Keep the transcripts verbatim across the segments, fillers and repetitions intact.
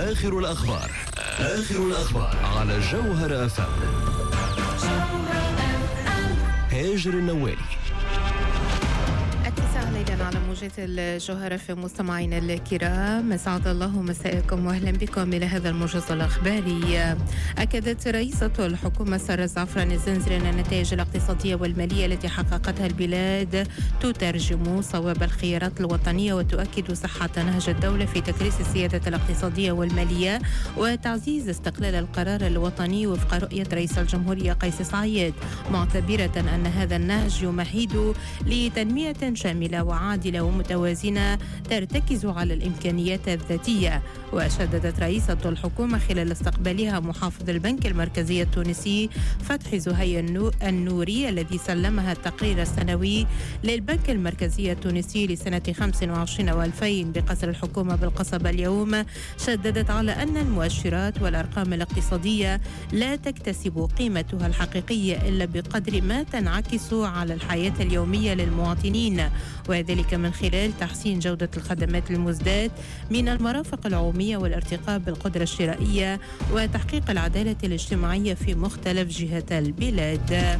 آخر الأخبار آخر الأخبار على جوهر أف أم. هاجر النوالي. ليلا على موجة الجوهرة في مستمعينا الكرام، مسعد الله مساءكم واهلا بكم الى هذا الموجز الاخباري. اكدت رئيسة الحكومة سارة زعفران الزنزري ان النتائج الاقتصادية والمالية التي حققتها البلاد تترجم صواب الخيارات الوطنية وتؤكد صحة نهج الدولة في تكريس السيادة الاقتصادية والمالية وتعزيز استقلال القرار الوطني وفق رؤية رئيس الجمهورية قيس سعيد، معتبرة ان هذا النهج يمهد لتنمية شاملة وعادلة ومتوازنة ترتكز على الإمكانيات الذاتية. وشددت رئيسة الحكومة خلال استقبالها محافظ البنك المركزي التونسي فتحي زهي النوري الذي سلمها التقرير السنوي للبنك المركزي التونسي لسنة خمسة وعشرين وألفين بقصر الحكومة بالقصبة اليوم، شددت على أن المؤشرات والأرقام الاقتصادية لا تكتسب قيمتها الحقيقية إلا بقدر ما تنعكس على الحياة اليومية للمواطنين، وذلك من خلال تحسين جودة الخدمات المزدات من المرافق العمومية والارتقاء بالقدرة الشرائية وتحقيق العدالة الاجتماعية في مختلف جهات البلاد.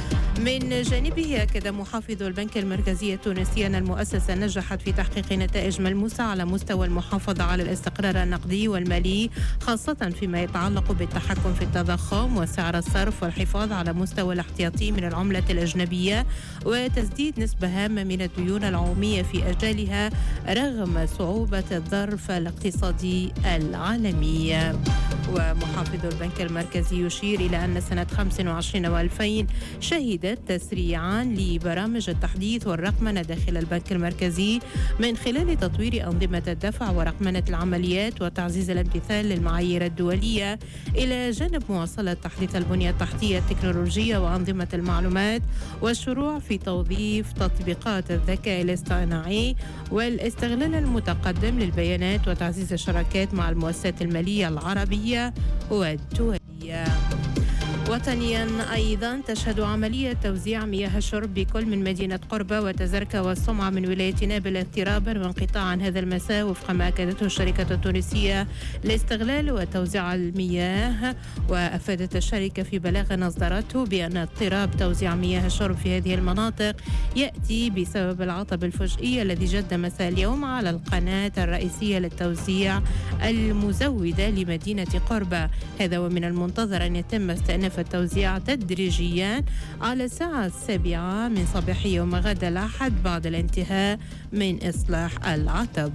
من جانبه أكد محافظ البنك المركزي التونسي أن المؤسسة نجحت في تحقيق نتائج ملموسة على مستوى المحافظة على الاستقرار النقدي والمالي، خاصة فيما يتعلق بالتحكم في التضخم وسعر الصرف والحفاظ على مستوى الاحتياطي من العملة الأجنبية وتسديد نسبة هامة من الديون العمومية في أجالها رغم صعوبة الظرف الاقتصادي العالمي. ومحافظ البنك المركزي يشير إلى أن سنة خمسة وعشرين وألفين شهدت تسريعا لبرامج التحديث والرقمنة داخل البنك المركزي من خلال تطوير أنظمة الدفع ورقمنة العمليات وتعزيز الامتثال للمعايير الدولية، إلى جانب مواصلة تحديث البنية التحتية التكنولوجية وأنظمة المعلومات والشروع في توظيف تطبيقات الذكاء الاصطناعي والاستغلال المتقدم للبيانات وتعزيز الشراكات مع المؤسسات المالية العربية والدولية. وطنيا أيضا تشهد عملية توزيع مياه الشرب بكل من مدينة قربة وتزركة والصمعة من ولاية نابل اضطرابا وانقطاعا هذا المساء وفق ما أكدته الشركة التونسية لاستغلال وتوزيع المياه. وأفادت الشركة في بلاغ أصدرته بأن اضطراب توزيع مياه الشرب في هذه المناطق يأتي بسبب العطب الفجئي الذي جد مساء اليوم على القناة الرئيسية للتوزيع المزودة لمدينة قربة. هذا ومن المنتظر أن يتم استئناف التوزيع تدريجيا على الساعة السابعة من صباح يوم غد الأحد بعد الانتهاء من إصلاح العطب.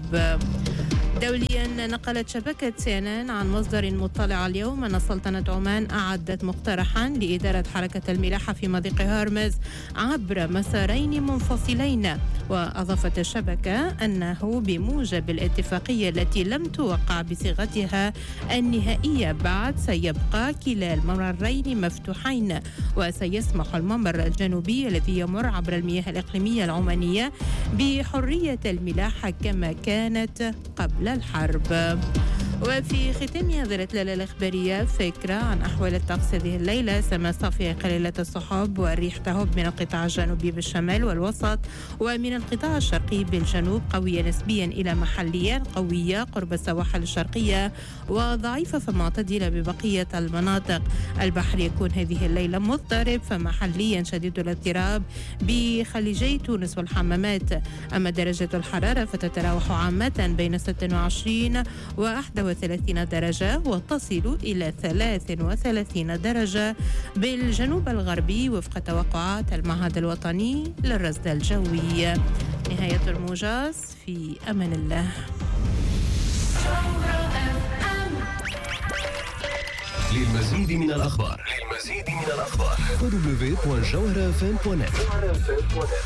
دوليا نقلت شبكة سي إن إن عن مصدر مطلع اليوم أن سلطنة عمان أعدت مقترحا لإدارة حركة الملاحة في مضيق هرمز عبر مسارين منفصلين. وأضافت الشبكة أنه بموجب الاتفاقية التي لم توقع بصيغتها النهائية بعد سيبقى كلا الممرين مفتوحين، وسيسمح الممر الجنوبي الذي يمر عبر المياه الإقليمية العمانية بحرية الملاحة كما كانت قبل الحرب. وفي ختام هذه الإطلالة الإخبارية فكرة عن أحوال الطقس هذه الليلة: سماء صافية قليلة السحاب والريح تهب من القطاع الجنوبي بالشمال والوسط ومن القطاع الشرقي بالجنوب، قوية نسبيا إلى محليا قوية قرب السواحل الشرقية وضعيفة فمعتدلة ببقية المناطق. البحر يكون هذه الليلة مضطرب فمحليا شديد الاضطراب بخليجي تونس والحمامات. أما درجة الحرارة فتتراوح عامة بين ستة وعشرين وواحد وثلاثين درجة وتصل إلى ثلاث وثلاثين درجة بالجنوب الغربي وفق توقعات المعهد الوطني للرصد الجوي. نهاية الموجز، في أمان الله. للمزيد من الأخبار للمزيد من الأخبار دبليو دبليو دبليو دوت جوهر اف ام دوت نت.